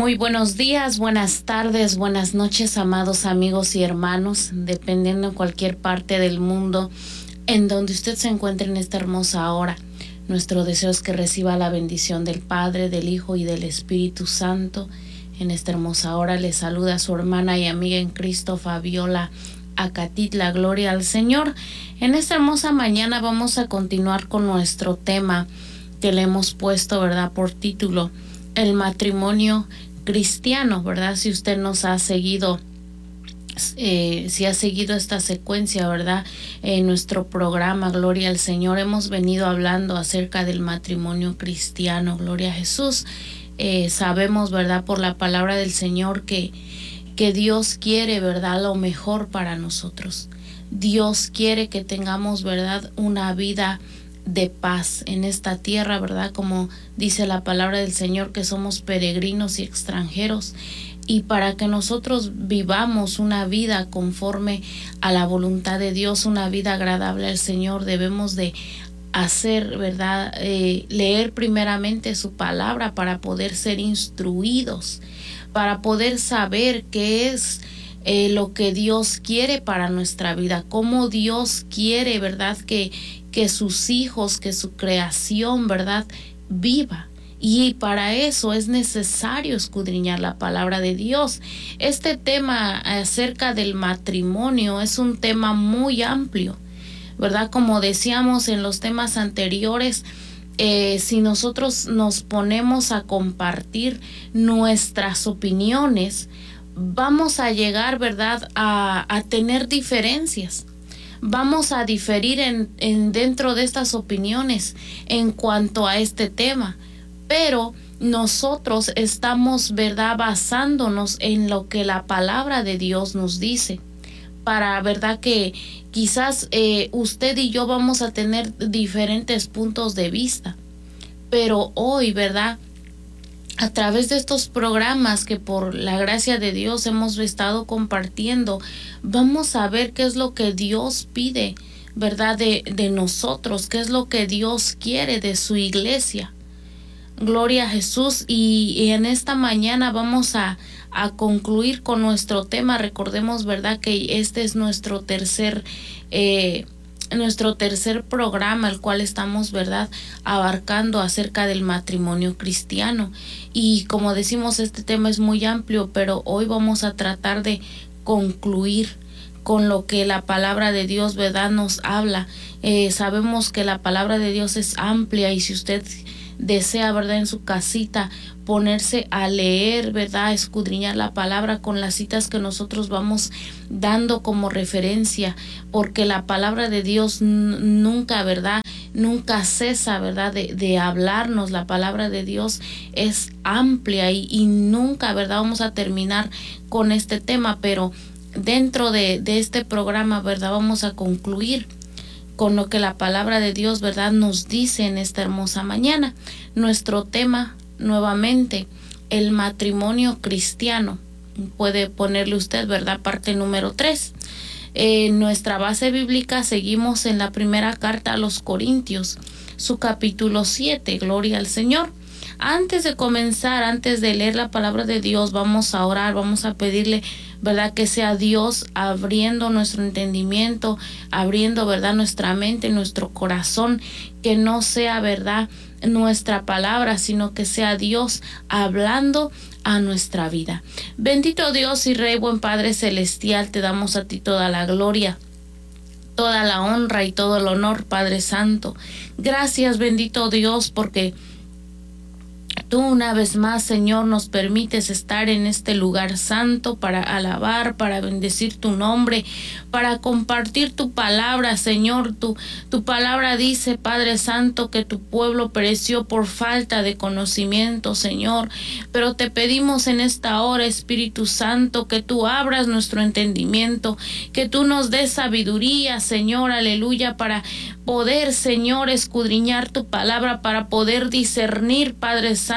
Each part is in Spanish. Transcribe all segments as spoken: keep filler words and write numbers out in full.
Muy buenos días, buenas tardes, buenas noches, amados amigos y hermanos, dependiendo en cualquier parte del mundo en donde usted se encuentre en esta hermosa hora. Nuestro deseo es que reciba la bendición del Padre, del Hijo y del Espíritu Santo. En esta hermosa hora le saluda a su hermana y amiga en Cristo, Fabiola Acatitla. Gloria al Señor. En esta hermosa mañana vamos a continuar con nuestro tema que le hemos puesto, ¿verdad?, por título, el matrimonio cristiano, ¿verdad? Si usted nos ha seguido, eh, si ha seguido esta secuencia, ¿verdad? En nuestro programa, Gloria al Señor, hemos venido hablando acerca del matrimonio cristiano, Gloria a Jesús. Eh, sabemos, ¿verdad?, por la palabra del Señor que, que Dios quiere, ¿verdad?, lo mejor para nosotros. Dios quiere que tengamos, ¿verdad?, una vida de paz en esta tierra, ¿verdad? Como dice la palabra del Señor, que somos peregrinos y extranjeros, y para que nosotros vivamos una vida conforme a la voluntad de Dios, una vida agradable al Señor, debemos de hacer, ¿verdad? Eh, leer primeramente su palabra para poder ser instruidos, para poder saber qué es eh, lo que Dios quiere para nuestra vida, cómo Dios quiere, ¿verdad?, que que sus hijos, que su creación, ¿verdad?, viva. Y para eso es necesario escudriñar la palabra de Dios. Este tema acerca del matrimonio es un tema muy amplio, ¿verdad? Como decíamos en los temas anteriores, eh, si nosotros nos ponemos a compartir nuestras opiniones, vamos a llegar, ¿verdad?, a, a tener diferencias. Vamos a diferir en, en dentro de estas opiniones en cuanto a este tema, pero nosotros estamos, ¿verdad?, basándonos en lo que la palabra de Dios nos dice, para, ¿verdad?, que quizás eh, usted y yo vamos a tener diferentes puntos de vista, pero hoy, ¿verdad?, a través de estos programas que por la gracia de Dios hemos estado compartiendo, vamos a ver qué es lo que Dios pide, ¿verdad?, de, de nosotros, qué es lo que Dios quiere de su iglesia. Gloria a Jesús. Y, y en esta mañana vamos a, a concluir con nuestro tema. Recordemos, ¿verdad?, que este es nuestro tercer eh, nuestro tercer programa, el cual estamos, ¿verdad?, abarcando acerca del matrimonio cristiano. Y como decimos, este tema es muy amplio, pero hoy vamos a tratar de concluir con lo que la palabra de Dios, ¿verdad?, nos habla. Eh, sabemos que la palabra de Dios es amplia, y si usted desea, ¿verdad?, en su casita ponerse a leer, ¿verdad?, a escudriñar la palabra con las citas que nosotros vamos dando como referencia, porque la palabra de Dios nunca, ¿verdad?, nunca cesa, ¿verdad?, de, de hablarnos. La palabra de Dios es amplia y, y nunca, ¿verdad?, vamos a terminar con este tema, pero dentro de, de este programa, ¿verdad?, vamos a concluir con lo que la palabra de Dios, ¿verdad?, nos dice en esta hermosa mañana. Nuestro tema, nuevamente, el matrimonio cristiano. Puede ponerle usted, ¿verdad?, parte número tres. En nuestra base bíblica seguimos en la primera carta a los Corintios, su capítulo siete, Gloria al Señor. Antes de comenzar, antes de leer la palabra de Dios, vamos a orar, vamos a pedirle, ¿verdad?, que sea Dios abriendo nuestro entendimiento, abriendo, ¿verdad?, nuestra mente, nuestro corazón, que no sea, ¿verdad?, nuestra palabra, sino que sea Dios hablando a nuestra vida. Bendito Dios y Rey, buen Padre celestial, te damos a ti toda la gloria, toda la honra y todo el honor, Padre Santo. Gracias, bendito Dios, porque tú una vez más, Señor, nos permites estar en este lugar santo para alabar, para bendecir tu nombre, para compartir tu palabra, Señor. Tu, tu palabra dice, Padre Santo, que tu pueblo pereció por falta de conocimiento, Señor. Pero te pedimos en esta hora, Espíritu Santo, que tú abras nuestro entendimiento, que tú nos des sabiduría, Señor, aleluya, para poder, Señor, escudriñar tu palabra, para poder discernir, Padre Santo,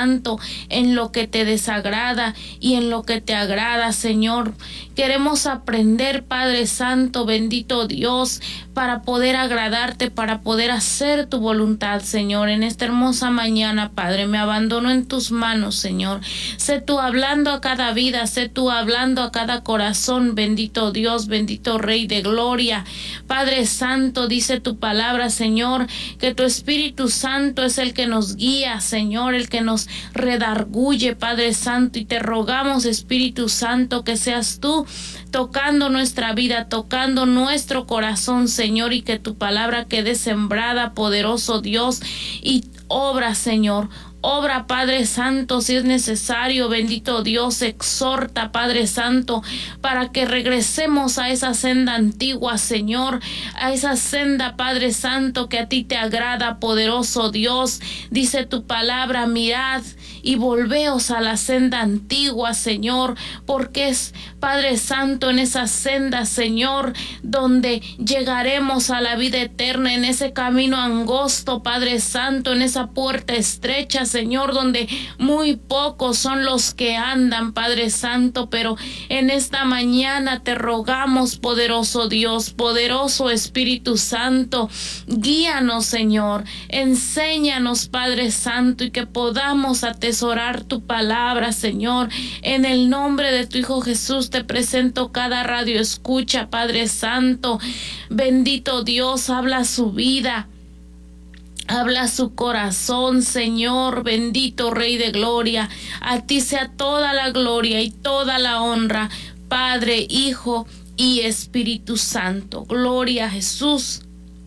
Santo, en lo que te desagrada y en lo que te agrada, Señor. Queremos aprender, Padre Santo, bendito Dios, para poder agradarte, para poder hacer tu voluntad, Señor. En esta hermosa mañana, Padre, me abandono en tus manos, Señor. Sé tú hablando a cada vida, sé tú hablando a cada corazón, bendito Dios, bendito Rey de Gloria. Padre Santo, dice tu palabra, Señor, que tu Espíritu Santo es el que nos guía, Señor, el que nos redarguye, Padre Santo, y te rogamos, Espíritu Santo, que seas tú tocando nuestra vida, tocando nuestro corazón, Señor, y que tu palabra quede sembrada, poderoso Dios, y obra, Señor. Obra, Padre Santo, si es necesario, bendito Dios, exhorta, Padre Santo, para que regresemos a esa senda antigua, Señor, a esa senda, Padre Santo, que a ti te agrada, poderoso Dios. Dice tu palabra, mirad y volveos a la senda antigua, Señor, porque es, Padre Santo, en esa senda, Señor, donde llegaremos a la vida eterna, en ese camino angosto, Padre Santo, en esa puerta estrecha, Señor, donde muy pocos son los que andan, Padre Santo, pero en esta mañana te rogamos, poderoso Dios, poderoso Espíritu Santo, guíanos, Señor, enséñanos, Padre Santo, y que podamos atesorar tu palabra, Señor. En el nombre de tu Hijo Jesús te presento cada radio escucha, Padre Santo, bendito Dios, habla su vida. Habla su corazón, Señor, bendito Rey de Gloria. A ti sea toda la gloria y toda la honra, Padre, Hijo y Espíritu Santo. Gloria a Jesús.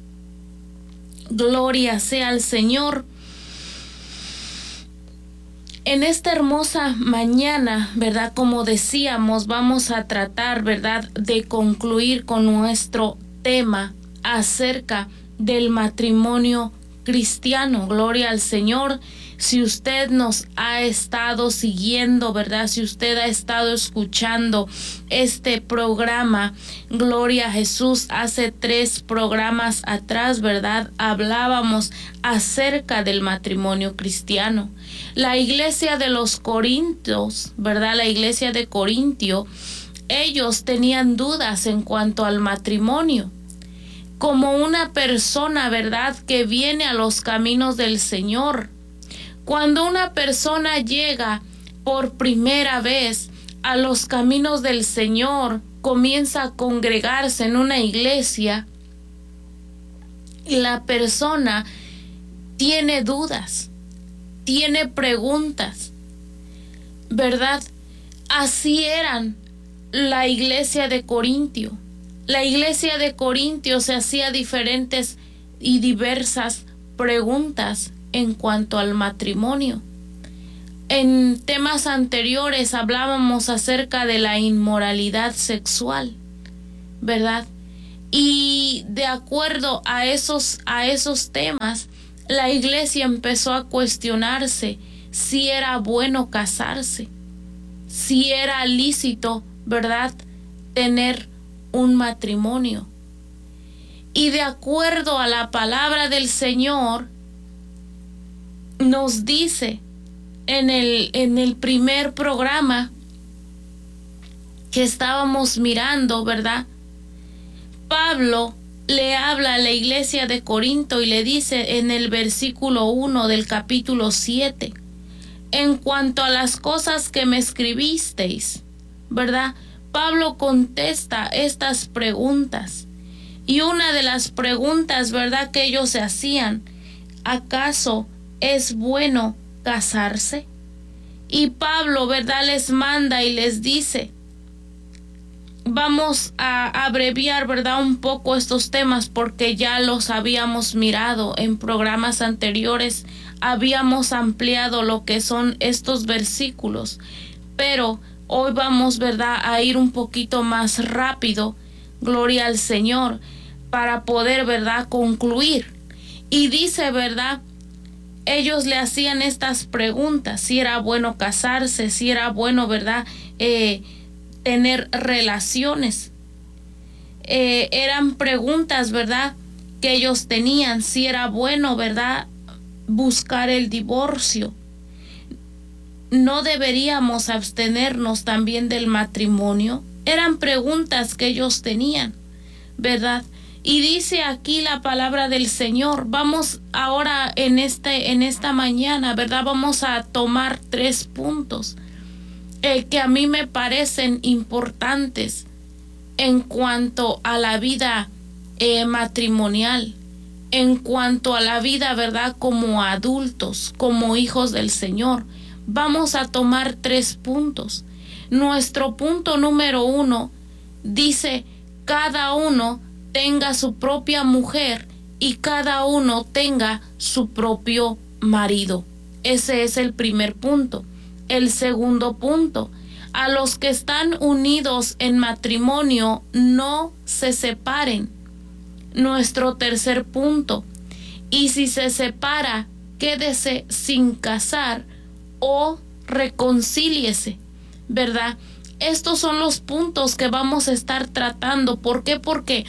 Gloria sea al Señor. En esta hermosa mañana, ¿verdad? Como decíamos, vamos a tratar, ¿verdad?, de concluir con nuestro tema acerca del matrimonio cristiano. Gloria al Señor. Si usted nos ha estado siguiendo, ¿verdad? Si usted ha estado escuchando este programa, gloria a Jesús, hace tres programas atrás, ¿verdad?, hablábamos acerca del matrimonio cristiano. La iglesia de los Corintios, ¿verdad? La iglesia de Corintio, ellos tenían dudas en cuanto al matrimonio. Como una persona, ¿verdad?, que viene a los caminos del Señor. Cuando una persona llega por primera vez a los caminos del Señor, comienza a congregarse en una iglesia, la persona tiene dudas, tiene preguntas, ¿verdad? Así eran la iglesia de Corintio. La iglesia de Corintio se hacía diferentes y diversas preguntas en cuanto al matrimonio. En temas anteriores hablábamos acerca de la inmoralidad sexual, ¿verdad? Y de acuerdo a esos, a esos temas, la iglesia empezó a cuestionarse si era bueno casarse, si era lícito, ¿verdad?, tener un matrimonio. Y de acuerdo a la palabra del Señor, nos dice en el, en el primer programa que estábamos mirando, ¿verdad? Pablo le habla a la iglesia de Corinto y le dice en el versículo uno del capítulo siete, en cuanto a las cosas que me escribisteis, ¿verdad? Pablo contesta estas preguntas. Y una de las preguntas, ¿verdad?, que ellos se hacían, ¿acaso es bueno casarse? Y Pablo, ¿verdad?, les manda y les dice, vamos a abreviar, ¿verdad?, un poco estos temas porque ya los habíamos mirado en programas anteriores, habíamos ampliado lo que son estos versículos, pero hoy vamos, ¿verdad?, a ir un poquito más rápido, gloria al Señor, para poder, ¿verdad?, concluir. Y dice, ¿verdad?, ellos le hacían estas preguntas, si era bueno casarse, si era bueno, ¿verdad?, eh, tener relaciones. Eh, eran preguntas, ¿verdad?, que ellos tenían, si era bueno, ¿verdad?, buscar el divorcio. ¿no deberíamos abstenernos también del matrimonio? Eran preguntas que ellos tenían, ¿verdad? Y dice aquí la palabra del Señor. Vamos ahora en este, en esta mañana, ¿verdad? Vamos a tomar tres puntos eh, que a mí me parecen importantes en cuanto a la vida eh, matrimonial, en cuanto a la vida, ¿verdad? Como adultos, como hijos del Señor. Vamos a tomar tres puntos. Nuestro punto número uno dice: cada uno tenga su propia mujer y cada uno tenga su propio marido. Ese es el primer punto. El segundo punto: a los que están unidos en matrimonio, no se separen. Nuestro tercer punto: y si se separa, quédese sin casar o reconcíliese, ¿verdad? Estos son los puntos que vamos a estar tratando. ¿Por qué? Porque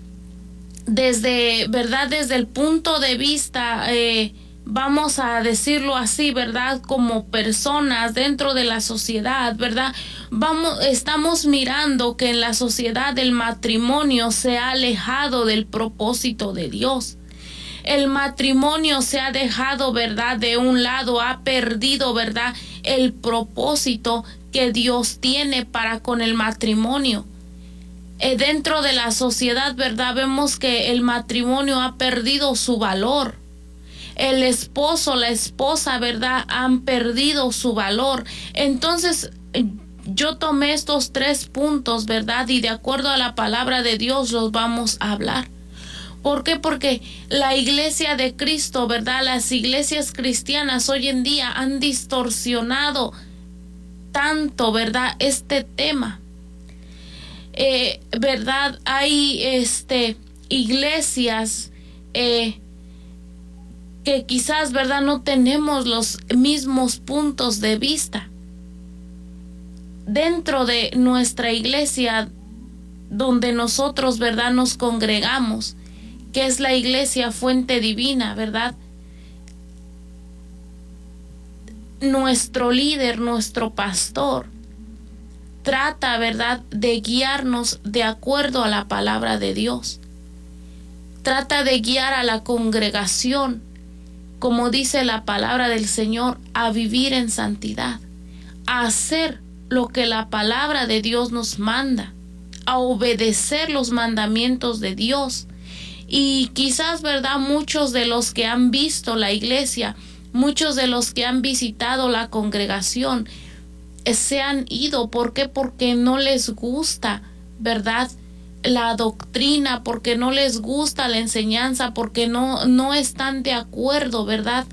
desde, ¿verdad? Desde el punto de vista, eh, vamos a decirlo así, ¿verdad? Como personas dentro de la sociedad, ¿verdad? Vamos, estamos mirando que en la sociedad el matrimonio se ha alejado del propósito de Dios. El matrimonio se ha dejado, ¿verdad? De un lado, ha perdido, ¿verdad? El propósito que Dios tiene para con el matrimonio. Eh, dentro de la sociedad, ¿verdad? Vemos que el matrimonio ha perdido su valor. El esposo, la esposa, ¿verdad? Han perdido su valor. Entonces, yo tomé estos tres puntos, ¿verdad? Y de acuerdo a la palabra de Dios los vamos a hablar. ¿Por qué? Porque la iglesia de Cristo, ¿verdad? Las iglesias cristianas hoy en día han distorsionado tanto, ¿verdad? Este tema. Eh, ¿verdad? Hay este, iglesias eh, que quizás, ¿verdad? No tenemos los mismos puntos de vista. Dentro de nuestra iglesia, donde nosotros, ¿verdad? Nos congregamos, que es la iglesia Fuente Divina, ¿verdad? Nuestro líder, nuestro pastor, trata, ¿verdad?, de guiarnos de acuerdo a la palabra de Dios. Trata de guiar a la congregación, como dice la palabra del Señor, a vivir en santidad, a hacer lo que la palabra de Dios nos manda, a obedecer los mandamientos de Dios. Y quizás, ¿verdad?, muchos de los que han visto la iglesia, muchos de los que han visitado la congregación, eh, se han ido. ¿Por qué? Porque no les gusta, ¿verdad?, la doctrina, porque no les gusta la enseñanza, porque no, no están de acuerdo, ¿verdad?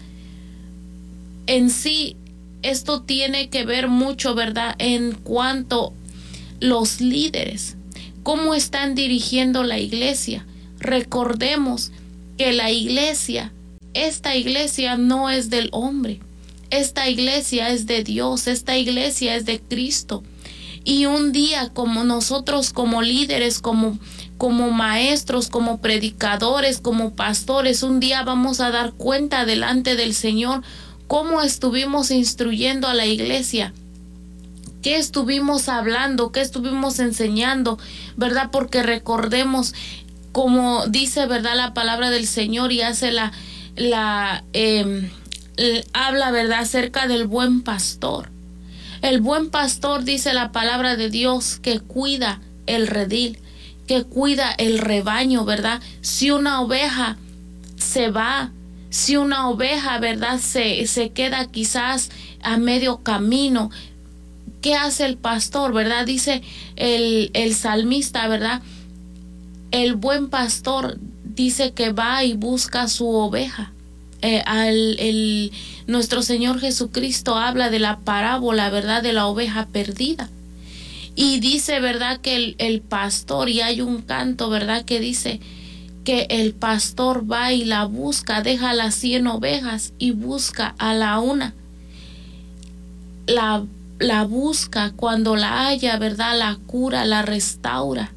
En sí, esto tiene que ver mucho, ¿verdad?, en cuanto los líderes, cómo están dirigiendo la iglesia. Recordemos que la iglesia, esta iglesia no es del hombre, esta iglesia es de Dios, esta iglesia es de Cristo. Y un día, como nosotros como líderes, como, como maestros, como predicadores, como pastores, un día vamos a dar cuenta delante del Señor cómo estuvimos instruyendo a la iglesia, qué estuvimos hablando, qué estuvimos enseñando, ¿verdad? Porque recordemos, como dice, ¿verdad?, la palabra del Señor, y hace la, la eh, habla, ¿verdad?, acerca del buen pastor. El buen pastor, dice la palabra de Dios, que cuida el redil, que cuida el rebaño, ¿verdad? Si una oveja se va, si una oveja, ¿verdad?, se, se queda quizás a medio camino, ¿qué hace el pastor, verdad? Dice el, el salmista, ¿verdad? El buen pastor dice que va y busca su oveja. Eh, al, el, nuestro Señor Jesucristo habla de la parábola, ¿verdad?, de la oveja perdida. Y dice, ¿verdad?, que el, el pastor, y hay un canto, ¿verdad?, que dice que el pastor va y la busca, deja las cien ovejas y busca a la una. La, la busca, cuando la halla, ¿verdad?, la cura, la restaura,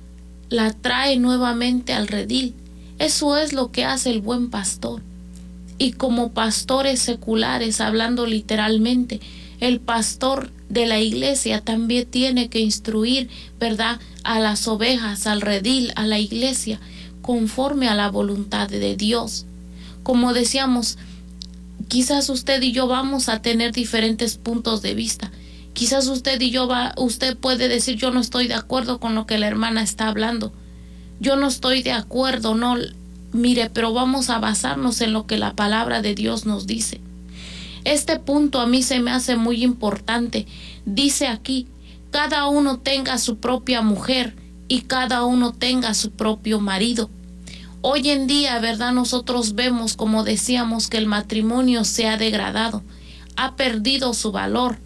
la trae nuevamente al redil. Eso es lo que hace el buen pastor. Y como pastores seculares, hablando literalmente, el pastor de la iglesia también tiene que instruir, ¿verdad?, a las ovejas, al redil, a la iglesia, conforme a la voluntad de Dios. Como decíamos, quizás usted y yo vamos a tener diferentes puntos de vista. Quizás usted y yo va, usted puede decir, yo no estoy de acuerdo con lo que la hermana está hablando. Yo no estoy de acuerdo, no. Mire, pero vamos a basarnos en lo que la palabra de Dios nos dice. Este punto a mí se me hace muy importante. Dice aquí, cada uno tenga su propia mujer y cada uno tenga su propio marido. Hoy en día, ¿verdad? Nosotros vemos, como decíamos, que el matrimonio se ha degradado, ha perdido su valor.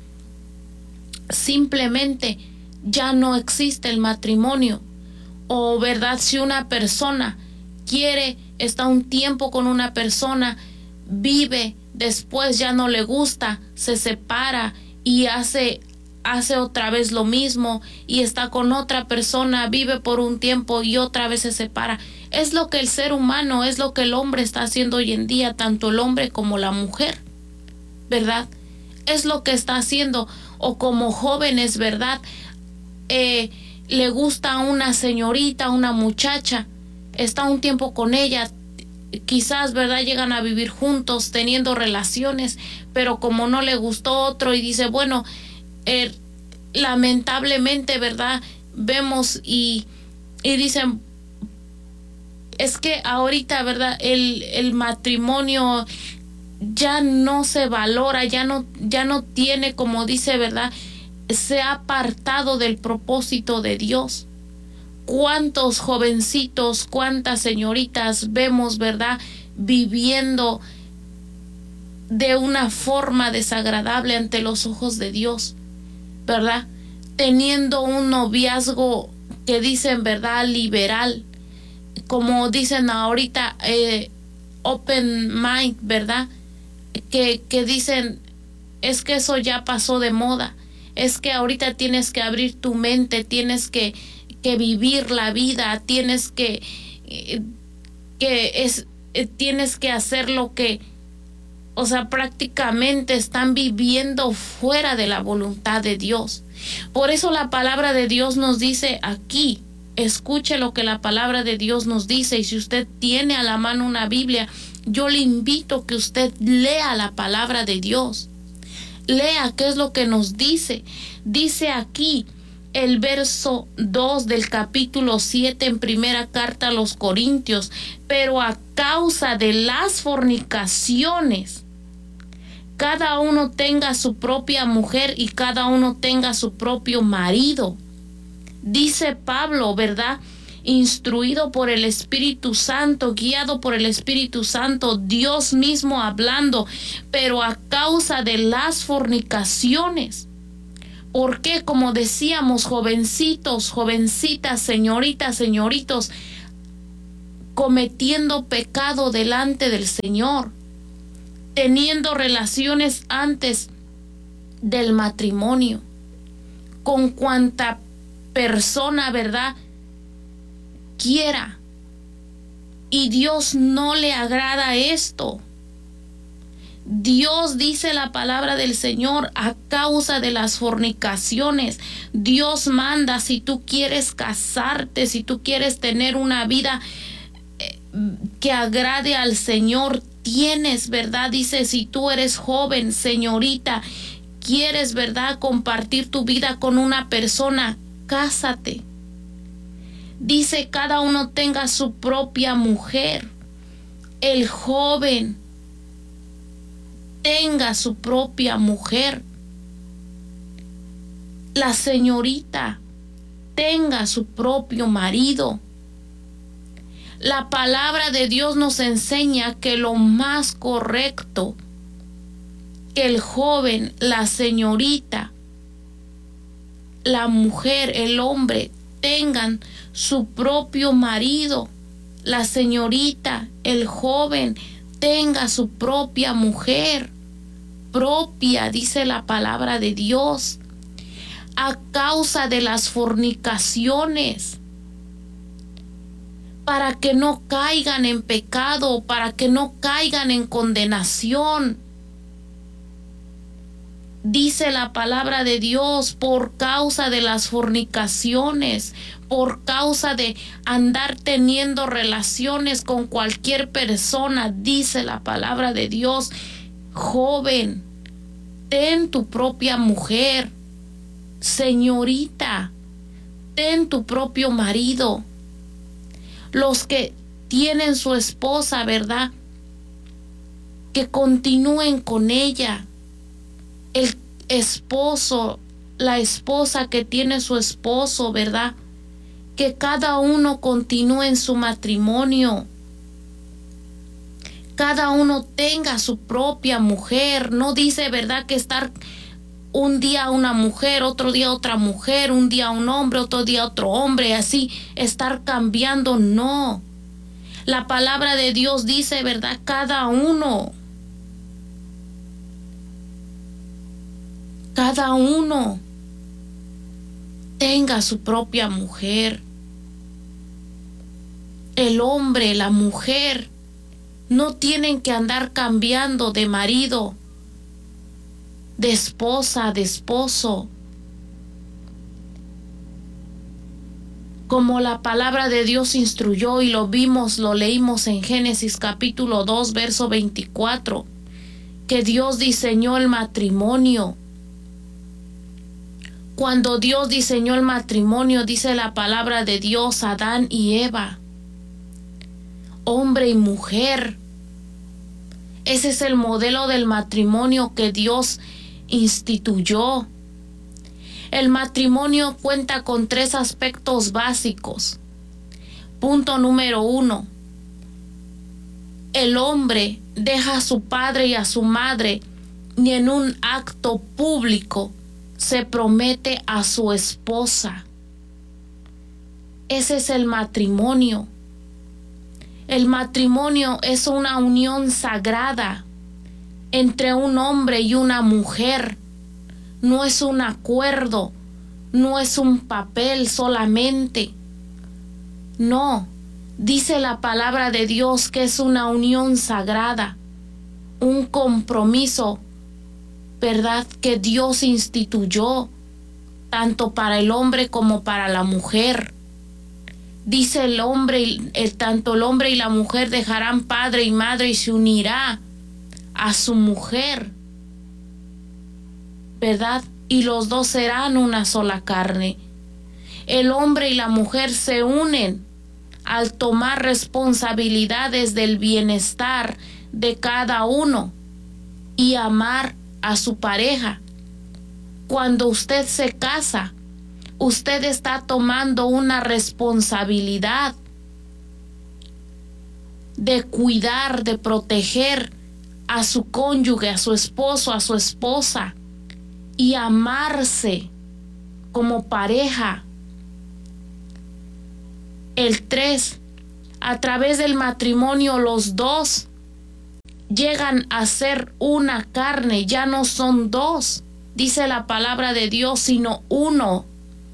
Simplemente ya no existe el matrimonio. O, ¿verdad? Si una persona quiere, está un tiempo con una persona, vive, después ya no le gusta, se separa y hace, hace otra vez lo mismo y está con otra persona, vive por un tiempo y otra vez se separa. Es lo que el ser humano, es lo que el hombre está haciendo hoy en día, tanto el hombre como la mujer, ¿verdad? Es lo que está haciendo. O como jóvenes, ¿verdad? Eh, le gusta a una señorita, una muchacha, está un tiempo con ella, quizás, ¿verdad?, llegan a vivir juntos teniendo relaciones, pero como no le gustó otro y dice, bueno, eh, lamentablemente, ¿verdad?, vemos y, y dicen, es que ahorita, ¿verdad?, el, el matrimonio ya no se valora, ya no, ya no tiene, como dice, ¿verdad?, se ha apartado del propósito de Dios. Cuántos jovencitos, cuántas señoritas vemos, ¿verdad?, viviendo de una forma desagradable ante los ojos de Dios, ¿verdad? Teniendo un noviazgo que dicen, ¿verdad?, liberal, como dicen ahorita, eh, open mind, ¿verdad? Que, que dicen, es que eso ya pasó de moda, es que ahorita tienes que abrir tu mente, tienes que, que vivir la vida, tienes que, eh, que es, eh, tienes que hacer lo que, o sea, prácticamente están viviendo fuera de la voluntad de Dios. Por eso la palabra de Dios nos dice aquí, escuche lo que la palabra de Dios nos dice, y si usted tiene a la mano una Biblia, yo le invito que usted lea la palabra de Dios. Lea qué es lo que nos dice. Dice aquí el verso dos del capítulo siete en primera carta a los Corintios, pero a causa de las fornicaciones, cada uno tenga su propia mujer y cada uno tenga su propio marido. Dice Pablo, ¿verdad?, instruido por el Espíritu Santo, guiado por el Espíritu Santo, Dios mismo hablando, pero a causa de las fornicaciones. ¿Por qué? Como decíamos, jovencitos, jovencitas, señoritas, señoritos, cometiendo pecado delante del Señor, teniendo relaciones antes del matrimonio, con cuanta persona, ¿verdad?, quiera. Y Dios no le agrada esto. Dios, dice la palabra del Señor, a causa de las fornicaciones, Dios manda, si tú quieres casarte, si tú quieres tener una vida eh, que agrade al Señor, tienes, ¿verdad? Dice, si tú eres joven, señorita, quieres, ¿verdad?, compartir tu vida con una persona, cásate. Dice, cada uno tenga su propia mujer. El joven tenga su propia mujer. La señorita tenga su propio marido. La palabra de Dios nos enseña que lo más correcto, que el joven, la señorita, la mujer, el hombre, tengan su propio marido, la señorita, el joven, tenga su propia mujer, propia, dice la palabra de Dios, a causa de las fornicaciones. para que no caigan en pecado, para que no caigan en condenación. Dice la palabra de Dios, por causa de las fornicaciones, por causa de andar teniendo relaciones con cualquier persona, dice la palabra de Dios, joven, ten tu propia mujer, señorita, ten tu propio marido. Los que tienen su esposa, ¿verdad? Que continúen con ella. El esposo, la esposa que tiene su esposo, ¿verdad? Que cada uno continúe en su matrimonio. Cada uno tenga su propia mujer. No dice, ¿verdad?, que estar un día una mujer, otro día otra mujer, un día un hombre, otro día otro hombre, así estar cambiando. No. La palabra de Dios dice, ¿verdad?, cada uno. Cada uno tenga su propia mujer. El hombre, la mujer, no tienen que andar cambiando de marido, de esposa, de esposo. Como la palabra de Dios instruyó y lo vimos, lo leímos en Génesis capítulo dos, verso veinticuatro, que Dios diseñó el matrimonio. Cuando Dios diseñó el matrimonio, dice la palabra de Dios, Adán y Eva, hombre y mujer. Ese es el modelo del matrimonio que Dios instituyó. El matrimonio cuenta con tres aspectos básicos. Punto número uno. El hombre deja a su padre y a su madre y en un acto público se promete a su esposa. Ese es el matrimonio. El matrimonio es una unión sagrada entre un hombre y una mujer. No es un acuerdo, no es un papel solamente. No, dice la palabra de Dios que es una unión sagrada, un compromiso, ¿verdad?, que Dios instituyó tanto para el hombre como para la mujer. Dice el hombre, el, tanto el hombre y la mujer dejarán padre y madre y se unirá a su mujer, ¿verdad? Y los dos serán una sola carne. El hombre y la mujer se unen al tomar responsabilidades del bienestar de cada uno y amar a su pareja. Cuando usted se casa, usted está tomando una responsabilidad de cuidar, de proteger a su cónyuge, a su esposo, a su esposa y amarse como pareja. El tres, a través del matrimonio los dos llegan a ser una carne, ya no son dos, dice la palabra de Dios, sino uno.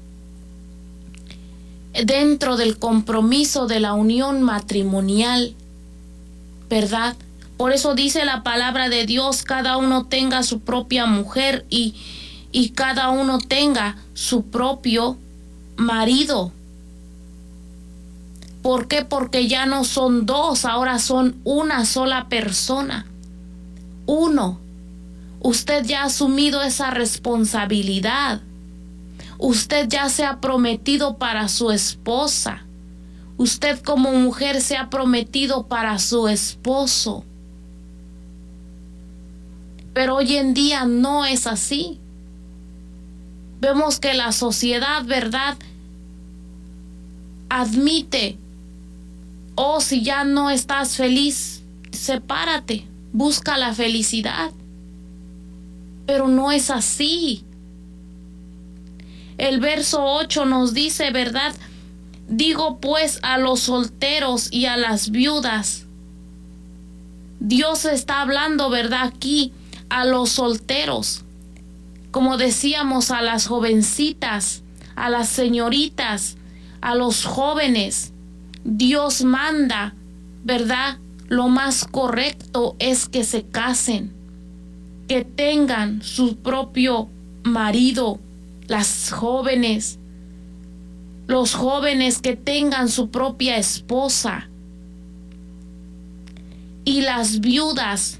Dentro del compromiso de la unión matrimonial, ¿verdad? Por eso dice la palabra de Dios, cada uno tenga su propia mujer y, y cada uno tenga su propio marido. ¿Por qué? Porque ya no son dos, ahora son una sola persona. Uno. Usted ya ha asumido esa responsabilidad. Usted ya se ha prometido para su esposa. Usted como mujer se ha prometido para su esposo. Pero hoy en día no es así. Vemos que la sociedad, ¿verdad?, admite, oh, si ya no estás feliz, sepárate, busca la felicidad. Pero no es así. El verso ocho nos dice, ¿verdad? Digo pues a los solteros y a las viudas. Dios está hablando, ¿verdad?, aquí a los solteros. Como decíamos, a las jovencitas, a las señoritas, a los jóvenes. Dios manda, ¿verdad? Lo más correcto es que se casen, que tengan su propio marido, las jóvenes, los jóvenes que tengan su propia esposa, y las viudas,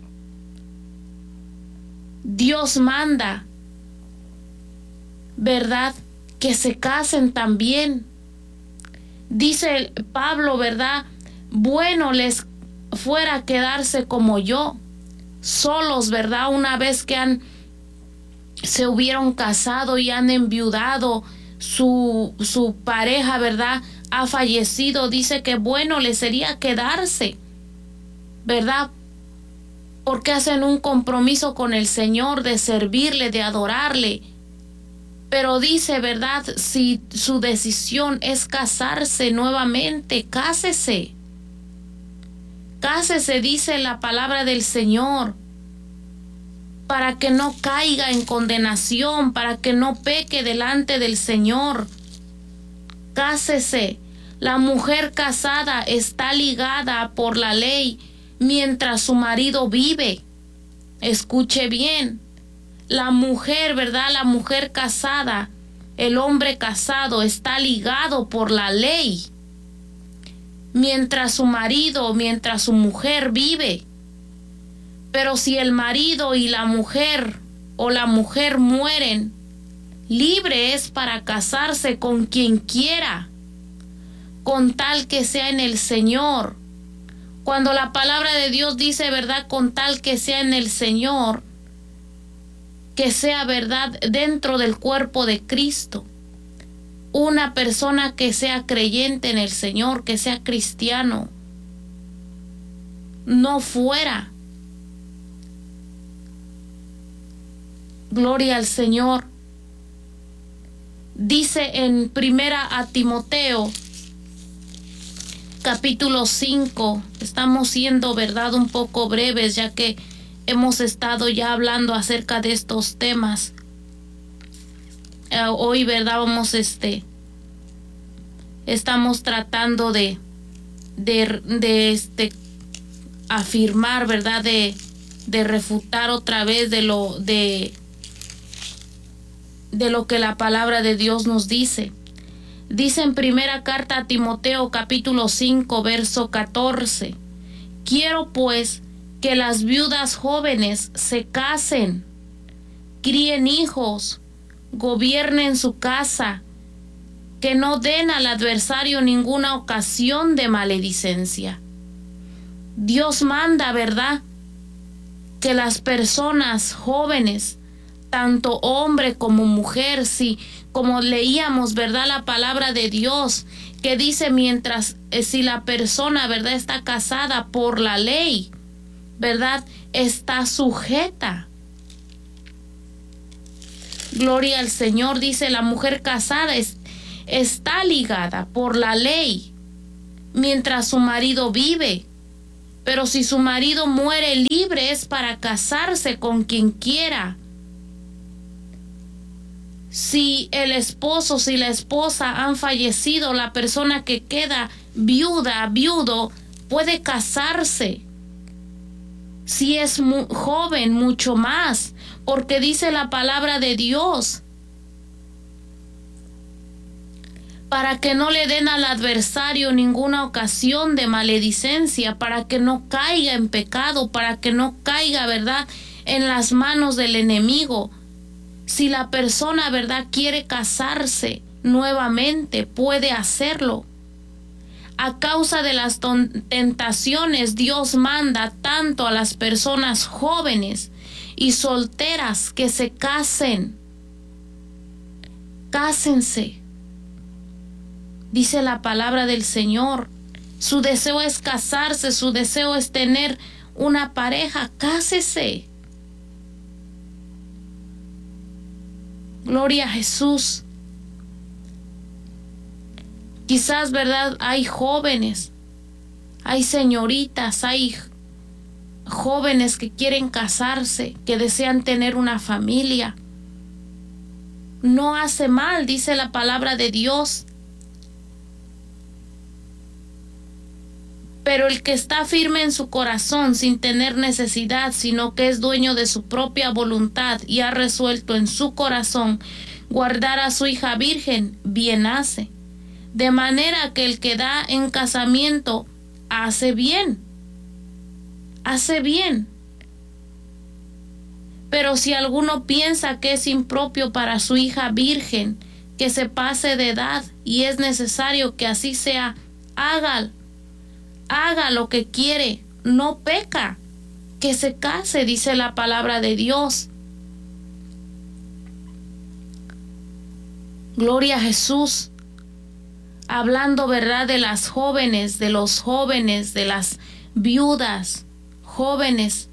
Dios manda, ¿verdad? Que se casen también. Dice Pablo, ¿verdad? Bueno les fuera quedarse como yo, solos, ¿verdad? Una vez que han se hubieron casado y han enviudado, su, su pareja, ¿verdad? Ha fallecido. Dice que bueno les sería quedarse, ¿verdad? Porque hacen un compromiso con el Señor de servirle, de adorarle. Pero dice, ¿verdad? Si su decisión es casarse nuevamente, cásese. Cásese, dice la palabra del Señor, para que no caiga en condenación, para que no peque delante del Señor. Cásese. La mujer casada está ligada por la ley mientras su marido vive. Escuche bien. La mujer, ¿verdad? La mujer casada, el hombre casado está ligado por la ley mientras su marido, mientras su mujer vive. Pero si el marido y la mujer o la mujer mueren, libre es para casarse con quien quiera, con tal que sea en el Señor. Cuando la palabra de Dios dice, ¿verdad? Con tal que sea en el Señor, que sea, ¿verdad? Dentro del cuerpo de Cristo. Una persona que sea creyente en el Señor, que sea cristiano, no fuera. Gloria al Señor. Dice en primera a Timoteo, capítulo cinco, estamos siendo, ¿verdad?, un poco breves, ya que hemos estado ya hablando acerca de estos temas. Uh, hoy, ¿verdad? Vamos, este, estamos tratando de, de, de este, afirmar, ¿verdad? De, de refutar otra vez de lo, de, de lo que la palabra de Dios nos dice. Dice en primera carta a Timoteo, capítulo cinco, verso catorce. Quiero pues que las viudas jóvenes se casen, críen hijos, gobiernen su casa, que no den al adversario ninguna ocasión de maledicencia. Dios manda, ¿verdad?, que las personas jóvenes, tanto hombre como mujer, si como leíamos, ¿verdad?, la palabra de Dios, que dice mientras, eh, si la persona, ¿verdad?, está casada por la ley, ¿verdad?, está sujeta. Gloria al Señor. Dice, la mujer casada es, está ligada por la ley mientras su marido vive. Pero si su marido muere, libre es para casarse con quien quiera. Si el esposo, si la esposa han fallecido, la persona que queda viuda, viudo, puede casarse. Si es muy joven, mucho más, porque dice la palabra de Dios, para que no le den al adversario ninguna ocasión de maledicencia, para que no caiga en pecado, para que no caiga, ¿verdad?, en las manos del enemigo. Si la persona, ¿verdad?, quiere casarse nuevamente, puede hacerlo. A causa de las tentaciones, Dios manda tanto a las personas jóvenes y solteras que se casen. Cásense. Dice la palabra del Señor. Su deseo es casarse, su deseo es tener una pareja. Cásese. Gloria a Jesús. Quizás, ¿verdad?, hay jóvenes, hay señoritas, hay jóvenes que quieren casarse, que desean tener una familia. No hace mal, dice la palabra de Dios. Pero el que está firme en su corazón sin tener necesidad, sino que es dueño de su propia voluntad y ha resuelto en su corazón guardar a su hija virgen, bien hace. De manera que el que da en casamiento hace bien, hace bien. Pero si alguno piensa que es impropio para su hija virgen, que se pase de edad y es necesario que así sea, haga, haga lo que quiere, no peca, que se case, dice la palabra de Dios. Gloria a Jesús. Hablando, ¿verdad?, de las jóvenes, de los jóvenes, de las viudas, jóvenes.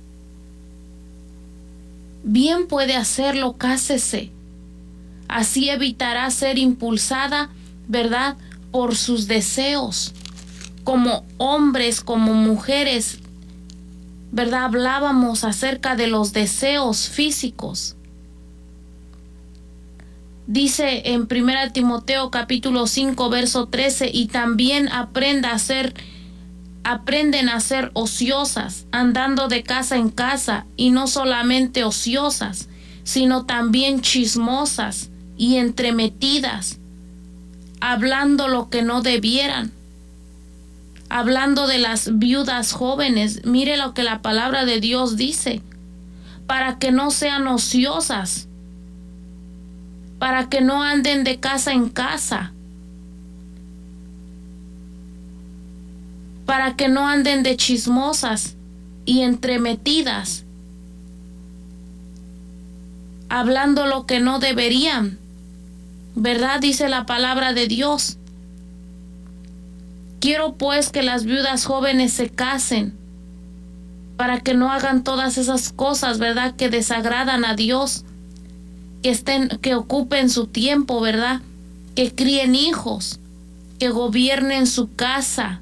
Bien puede hacerlo, cásese. Así evitará ser impulsada, ¿verdad?, por sus deseos. Como hombres, como mujeres, ¿verdad?, hablábamos acerca de los deseos físicos. Dice en primera Timoteo capítulo cinco verso trece, y también aprenda a ser, aprenden a ser ociosas, andando de casa en casa, y no solamente ociosas, sino también chismosas y entremetidas, hablando lo que no debieran. Hablando de las viudas jóvenes, mire lo que la palabra de Dios dice, para que no sean ociosas, para que no anden de casa en casa, para que no anden de chismosas y entremetidas, hablando lo que no deberían, ¿verdad?, dice la palabra de Dios. Quiero pues que las viudas jóvenes se casen, para que no hagan todas esas cosas, ¿verdad?, que desagradan a Dios. Que estén, que ocupen su tiempo, ¿verdad?, que críen hijos, que gobiernen su casa.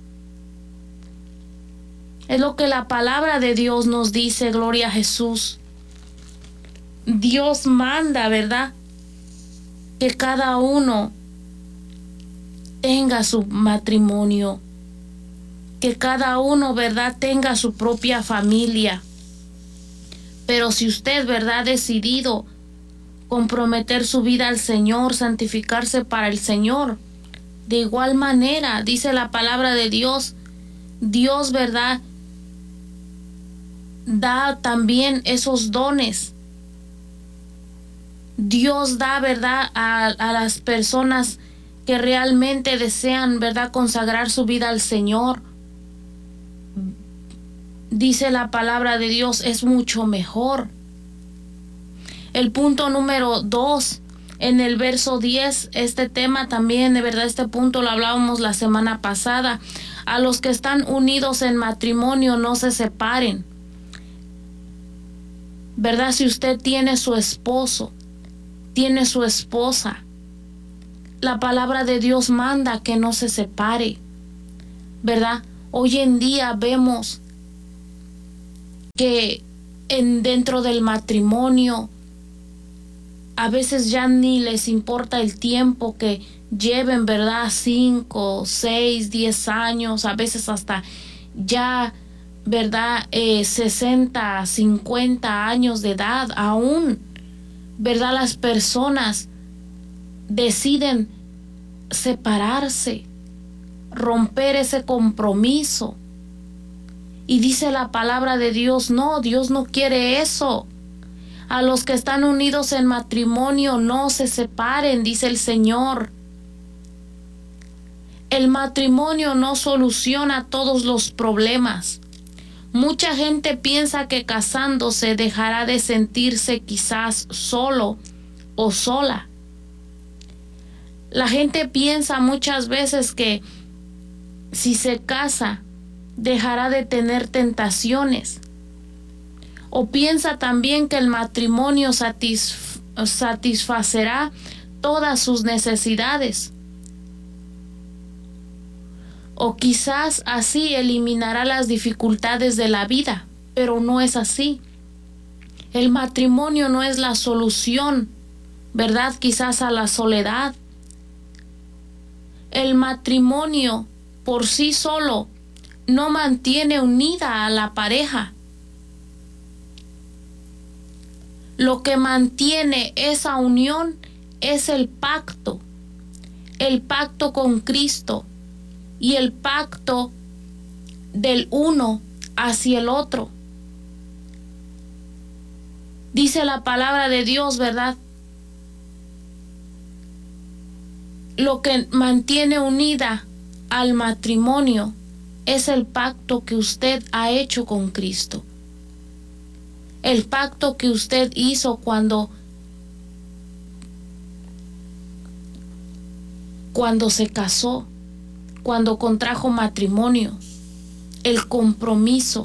Es lo que la palabra de Dios nos dice, gloria a Jesús. Dios manda, ¿verdad?, que cada uno tenga su matrimonio, que cada uno, ¿verdad?, tenga su propia familia. Pero si usted, ¿verdad?, ha decidido comprometer su vida al Señor, santificarse para el Señor, de igual manera, dice la palabra de Dios, Dios, ¿verdad?, da también esos dones. Dios da, ¿verdad?, a, a las personas que realmente desean, ¿verdad?, consagrar su vida al Señor. Dice la palabra de Dios, es mucho mejor. El punto número dos, en el verso diez, este tema también, de verdad, este punto lo hablábamos la semana pasada. A los que están unidos en matrimonio, no se separen. ¿Verdad? Si usted tiene su esposo, tiene su esposa, la palabra de Dios manda que no se separe. ¿Verdad? Hoy en día vemos que en, dentro del matrimonio, a veces ya ni les importa el tiempo que lleven, ¿verdad? Cinco, seis, diez años, a veces hasta ya, ¿verdad? Eh, sesenta, cincuenta años de edad aún, ¿verdad? Las personas deciden separarse, romper ese compromiso. Y dice la palabra de Dios, no, Dios no quiere eso. A los que están unidos en matrimonio, no se separen, dice el Señor. El matrimonio no soluciona todos los problemas. Mucha gente piensa que casándose dejará de sentirse quizás solo o sola. La gente piensa muchas veces que si se casa, dejará de tener tentaciones. O piensa también que el matrimonio satisf- satisfacerá todas sus necesidades. O quizás así eliminará las dificultades de la vida, pero no es así. El matrimonio no es la solución, ¿verdad? Quizás a la soledad. El matrimonio por sí solo no mantiene unida a la pareja. Lo que mantiene esa unión es el pacto, el pacto con Cristo y el pacto del uno hacia el otro. Dice la palabra de Dios, ¿verdad? Lo que mantiene unida al matrimonio es el pacto que usted ha hecho con Cristo. El pacto que usted hizo cuando, cuando se casó, cuando contrajo matrimonio, el compromiso.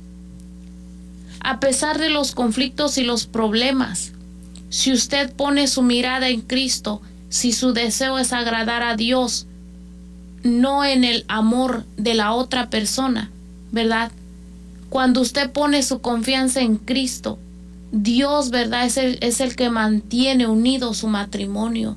A pesar de los conflictos y los problemas, si usted pone su mirada en Cristo, si su deseo es agradar a Dios, no en el amor de la otra persona, ¿verdad? Cuando usted pone su confianza en Cristo, Dios, ¿verdad? Es el, es el que mantiene unido su matrimonio.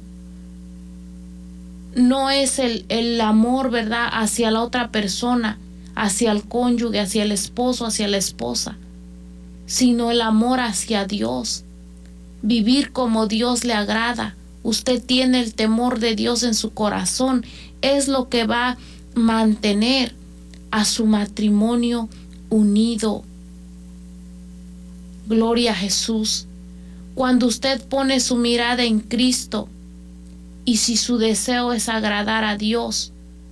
No es el, el amor, ¿verdad? Hacia la otra persona, hacia el cónyuge, hacia el esposo, hacia la esposa, sino el amor hacia Dios. Vivir como Dios le agrada. Usted tiene el temor de Dios en su corazón. Es lo que va a mantener a su matrimonio unido. Gloria a Jesús. Cuando usted pone su mirada en Cristo y si su deseo es agradar a Dios,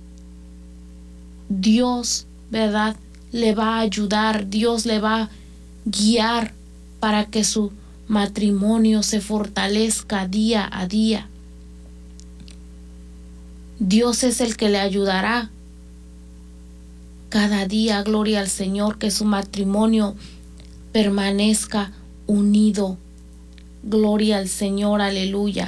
Dios, ¿verdad?, le va a ayudar, Dios le va a guiar para que su matrimonio se fortalezca día a día. Dios es el que le ayudará cada día, gloria al Señor, que su matrimonio permanezca unido. Gloria al Señor, aleluya.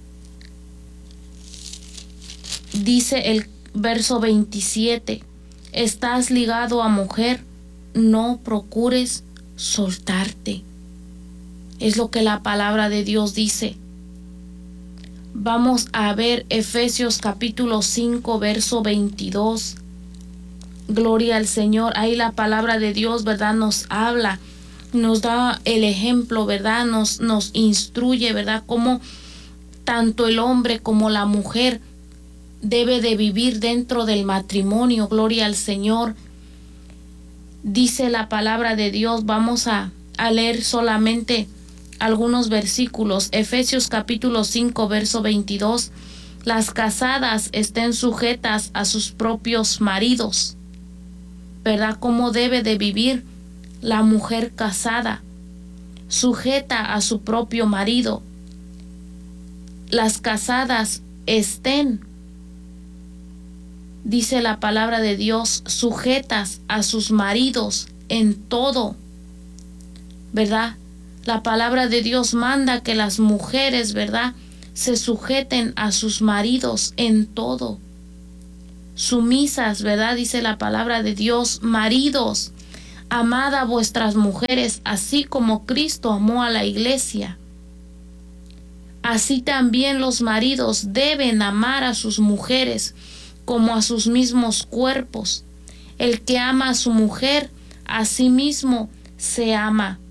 Dice el verso veintisiete, estás ligado a mujer, no procures soltarte. Es lo que la palabra de Dios dice. Vamos a ver Efesios capítulo cinco, verso veintidós. Gloria al Señor. Ahí la palabra de Dios, ¿verdad?, nos habla, nos da el ejemplo, ¿verdad? Nos, nos instruye, ¿verdad?, cómo tanto el hombre como la mujer debe de vivir dentro del matrimonio. Gloria al Señor. Dice la palabra de Dios, vamos a, a leer solamente algunos versículos. Efesios capítulo cinco, verso veintidós. Las casadas estén sujetas a sus propios maridos. ¿Verdad? ¿Cómo debe de vivir la mujer casada? Sujeta a su propio marido. Las casadas estén, dice la palabra de Dios, sujetas a sus maridos en todo, ¿verdad? La palabra de Dios manda que las mujeres, ¿verdad?, se sujeten a sus maridos en todo. Sumisas, ¿verdad? Dice la palabra de Dios, maridos, amad a vuestras mujeres, así como Cristo amó a la iglesia. Así también los maridos deben amar a sus mujeres como a sus mismos cuerpos. El que ama a su mujer, a sí mismo se ama.